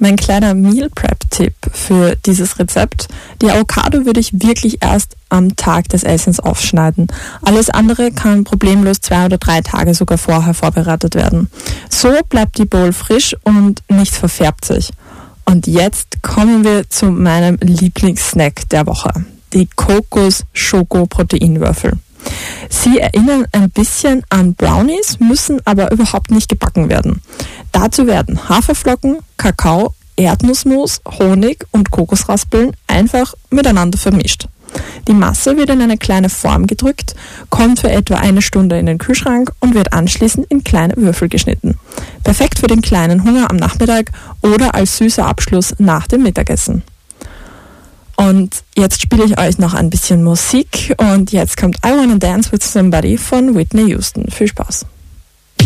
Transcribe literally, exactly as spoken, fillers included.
Mein kleiner Meal Prep-Tipp für dieses Rezept: Die Avocado würde ich wirklich erst am Tag des Essens aufschneiden. Alles andere kann problemlos zwei oder drei Tage sogar vorher vorbereitet werden. So bleibt die Bowl frisch und nicht verfärbt sich. Und jetzt kommen wir zu meinem Lieblingssnack der Woche: die Kokos-Schoko-Proteinwürfel. Sie erinnern ein bisschen an Brownies, müssen aber überhaupt nicht gebacken werden. Dazu werden Haferflocken, Kakao, Erdnussmus, Honig und Kokosraspeln einfach miteinander vermischt. Die Masse wird in eine kleine Form gedrückt, kommt für etwa eine Stunde in den Kühlschrank und wird anschließend in kleine Würfel geschnitten. Perfekt für den kleinen Hunger am Nachmittag oder als süßer Abschluss nach dem Mittagessen. Und jetzt spiele ich euch noch ein bisschen Musik und jetzt kommt I Wanna Dance with Somebody von Whitney Houston. Viel Spaß!